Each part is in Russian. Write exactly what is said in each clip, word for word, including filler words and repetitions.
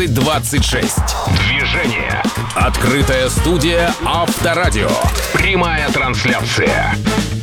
двадцать шесть. Движение. Открытая студия Авторадио. Прямая трансляция.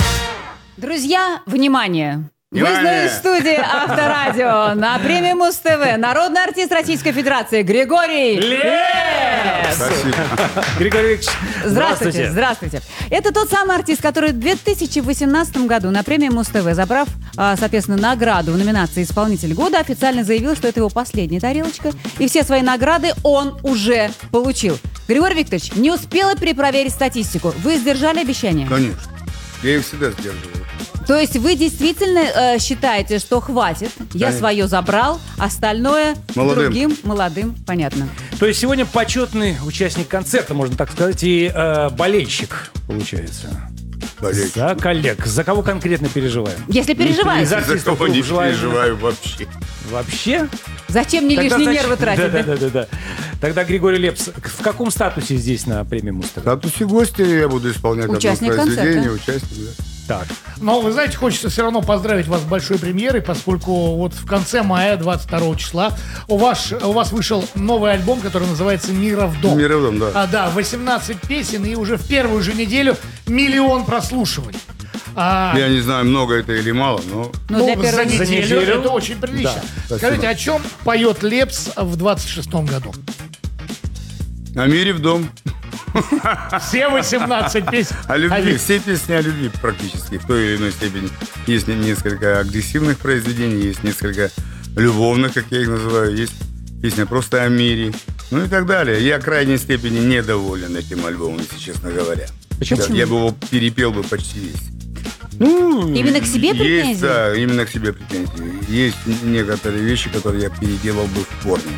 Друзья, внимание! Внимание! Выездной студии Авторадио на премии Муз-ТВ народный артист Российской Федерации Григорий Лепс. Спасибо. Григорий Викторович, Здравствуйте, здравствуйте. Это тот самый артист, который в две тысячи восемнадцатом году на премии Муз-ТВ, забрав, соответственно, награду в номинации «Исполнитель года», официально заявил, что это его последняя тарелочка, и все свои награды он уже получил. Григорий Викторович, не успела перепроверить статистику. Вы сдержали обещание? Конечно. Я их всегда сдерживаю. То есть вы действительно э, считаете, что хватит, я Конечно. свое забрал, остальное Молодым. другим молодым, понятно. То есть сегодня почетный участник концерта, можно так сказать, и э, болельщик, получается. Болеть. За коллег. За кого конкретно переживаем? Если переживаете, За За артистов кого не желаем. переживаю вообще. Вообще? зачем мне Тогда лишние зач- нервы тратить? Да, да, да, да, да. Тогда Григорий Лепс, в каком статусе здесь на премии Муз-ТВ? В статусе гостя я буду исполнять Участник одно произведение. концерта. Участник, да. Так. Но, вы знаете, хочется все равно поздравить вас с большой премьерой, поскольку вот в конце мая, двадцать второго числа, у вас, у вас вышел новый альбом, который называется «Мира в дом». «Мира в дом», да. А, да, восемнадцать песен, и уже в первую же неделю миллион прослушиваний. А, Я не знаю, много это или мало, но Ну, ну, для за, первой неделю, За неделю. это очень прилично. Да, спасибо. Скажите, о чем поет Лепс в двадцать шестом году? о мире в дом. Все восемнадцать песен. О любви. А, Все песни о любви практически в той или иной степени. Есть не- несколько агрессивных произведений, есть несколько любовных, как я их называю, есть песня просто о мире, ну и так далее. Я в крайней степени недоволен этим альбомом, если честно говоря. Почему? Я, я бы его перепел бы почти весь. Ну, Именно к себе есть, претензии? да, именно к себе претензии. Есть некоторые вещи, которые я переделал бы в корне.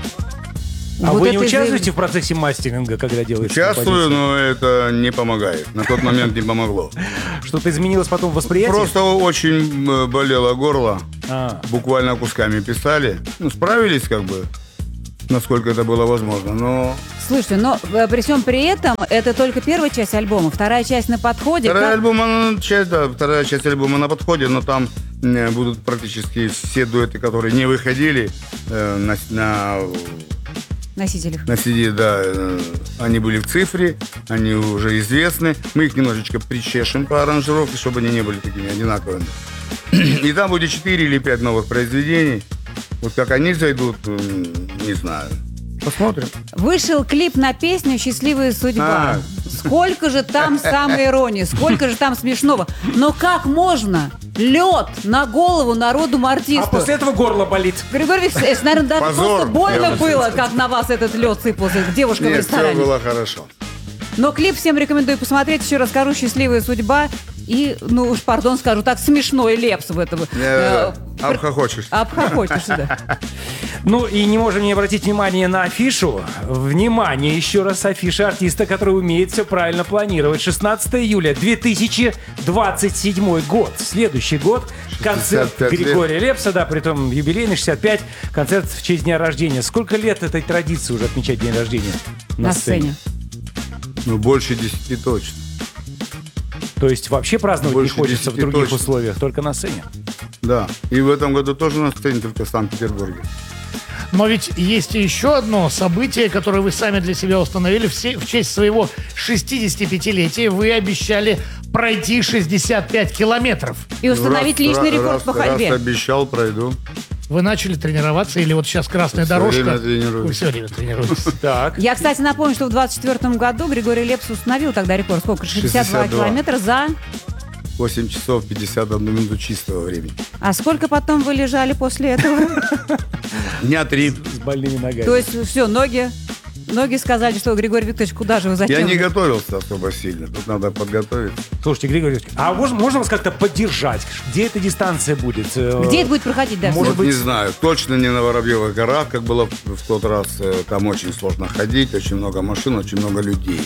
А Вот вы не это и участвуете в процессе мастеринга, когда делаете Участвую, композицию? но это не помогает. На тот момент не помогло. Что-то изменилось потом в восприятии? Просто очень э, болело горло. А. Буквально кусками писали. Ну, справились как бы, насколько это было возможно. Но Слушайте, но э, при всем при этом это только первая часть альбома, вторая часть на подходе. вторая, Как- альбом, она, часть, да, вторая часть альбома на подходе, но там э, будут практически все дуэты, которые не выходили э, на, на, Носителях. на си ди, да, э, они были в цифре, они уже известны. Мы их немножечко причешем по аранжировке, чтобы они не были такими одинаковыми. И там будет четыре или пять новых произведений. Вот как они зайдут, м, не знаю. Посмотрим. Вышел клип на песню «Счастливая судьба». А. Сколько же там самоиронии, сколько же там смешного. Но как можно лед на голову народному артисту? А после этого горло болит. Григорий Викторович, наверное, даже Позор, просто я больно вам было, скажу. как на вас этот лед сыпался, девушка в Нет, все ресторане. было хорошо. Но клип всем рекомендую посмотреть. Еще раз скажу, «Счастливая судьба». И, ну уж, пардон, скажу, так смешной Лепс в этом. Э, э, Обхохочешь. Обхохочешься, да. Ну и не можем не обратить внимание на афишу. Внимание, еще раз, афиша артиста, который умеет все правильно планировать. шестнадцатого июля две тысячи двадцать седьмой год. Следующий год. Концерт шестьдесят пять лет. Григория Лепса, да, притом юбилейный, шестьдесят пять. Концерт в честь дня рождения. Сколько лет этой традиции уже отмечать день рождения на, На сцене. Ну, больше десяти точно. То есть вообще праздновать Больше не хочется в десяти других точно. условиях, только на сцене. Да. И в этом году тоже на сцене, только в Санкт-Петербурге. Но ведь есть и еще одно событие, которое вы сами для себя установили. Все- В честь своего шестидесятипятилетия вы обещали пройти шестьдесят пять километров. И установить Ну, раз- личный раз- рекорд раз- по ходьбе. Раз обещал, пройду. Вы начали тренироваться или вот сейчас красная Всё дорожка? время тренируюсь. Вы все время тренируетесь. Так. Я, кстати, напомню, что в двадцать четвертом году Григорий Лепс установил тогда рекорд. Сколько? шестьдесят два шестьдесят два. километра за... восемь часов пятьдесят одну минуту чистого времени. А сколько потом вы лежали после этого? Дня три. С больными ногами. То есть все, ноги... Ноги сказали, что Григорий Викторович, куда же вы, зачем? Я не вы? готовился особо сильно. Тут надо подготовиться. Слушайте, Григорий Викторович, а можно, можно вас как-то поддержать? Где эта дистанция будет? Э, Где это будет проходить, да? Может Вот быть- не знаю. Точно не на Воробьевых горах, как было в, в тот раз. Э, Там очень сложно ходить, очень много машин, очень много людей.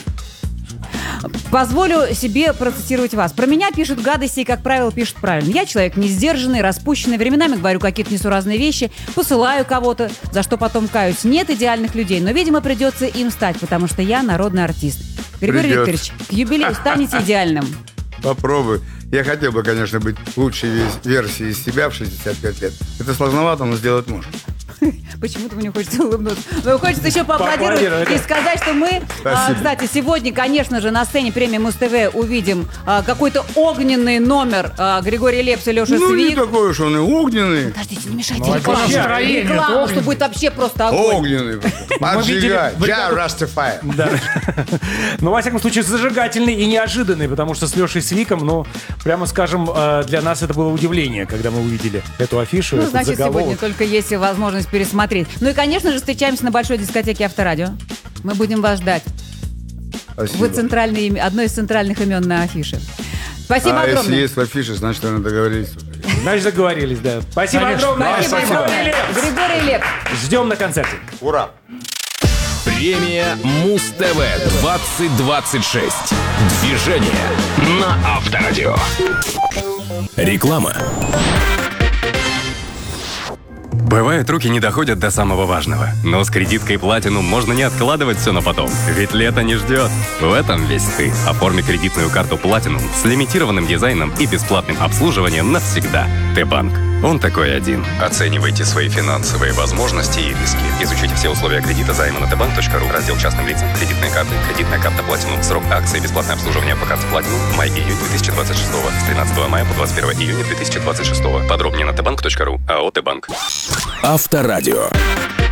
Позволю себе процитировать вас. Про меня пишут гадости и, как правило, пишут правильно. Я человек не сдержанный, распущенный, временами говорю какие-то несуразные вещи, посылаю кого-то, за что потом каюсь. Нет идеальных людей, но, видимо, придется им стать, потому что я народный артист. Григорий Придется. Викторович, к юбилею станете идеальным. Попробуй. Я хотел бы, конечно, быть лучшей вес- версией из себя в шестьдесят пять лет. Это сложновато, но сделать можно. Почему-то мне хочется улыбнуться. Но хочется еще поаплодировать Поаплодировать, и да. сказать, что мы, а, Спасибо. кстати, сегодня, конечно же, на сцене премии Муз-ТВ увидим а, какой-то огненный номер а, Григорий Лепс и Леша Ну, не Свик. такой уж он и огненный. Подождите, не мешайте Ну, это рекламу. настроение, это Рекламу, огненный. что будет вообще просто огонь. Огненный. Поджигай. видели- Я Растафай. Да. Но, во всяком случае, зажигательный и неожиданный, потому что с Лешей Свиком, ну, прямо скажем, э, для нас это было удивление, когда мы увидели эту афишу, Ну, этот значит, заголовок. сегодня только есть возможность пересмотреть. Ну и, конечно же, встречаемся на большой дискотеке Авторадио. Мы будем вас ждать. Спасибо. Вы центральное имя- одно из центральных имен на афише. Спасибо А если огромное. есть в афише, значит, надо договорились. Значит, договорились, да. Спасибо Конечно. огромное. Спасибо Григорий огромное. Лепс. Григорий Лепс. Ждем на концерте. Ура! Премия Муз-ТВ двадцать двадцать шесть. Движение на Авторадио. Реклама. Бывает, руки не доходят до самого важного. Но с кредиткой Platinum можно не откладывать все на потом. Ведь лето не ждет. В этом весь ты. Оформи кредитную карту Platinum с лимитированным дизайном и бесплатным обслуживанием навсегда. Т-банк. Он такой один. Оценивайте свои финансовые возможности и риски. Изучите все условия кредита займа на тэ банк точка ру. Раздел частным лицам. Кредитные карты. Кредитная карта Platinum. Срок акции. Бесплатное обслуживание по карте Platinum. Май-июнь две тысячи двадцать шестого. С тринадцатого мая по двадцать первое июня две тысячи двадцать шестого. Подробнее на тэ банк точка ру. АО Т-банк. Авторадио.